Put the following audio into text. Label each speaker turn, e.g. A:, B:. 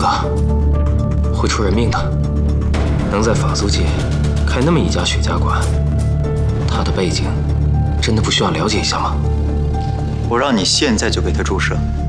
A: 的，会出人命的。能在法租界开那么一家雪茄馆，他的背景真的不需要了解一下吗？
B: 我让你现在就给他注射。